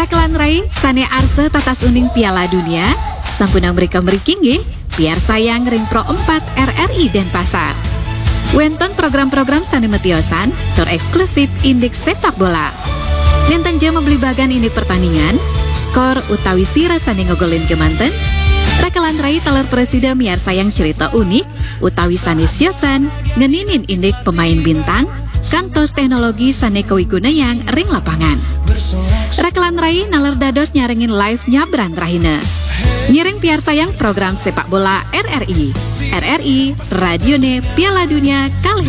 Rakelan Rai sane arse tatas uning Piala Dunia sampunang mereka merikingi biar sayang ring Pro 4 RRI Denpasar. Wenton program-program sane metiosan tor eksklusif indeks sepak bola. Nenten jam membeli bagan ini pertandingan, skor utawi sira sane ngogolin kemanten. Rakelan Rai taler presiden miar sayang cerita unik utawi sane siosan ngeninin indek pemain bintang kantos teknologi sane kawiguna yang ring lapangan. Rakelan Rai naler dados nyarengin live nyabran rahina. Nyiring piar sayang program sepak bola RRI. RRI, Radione Piala Dunia kali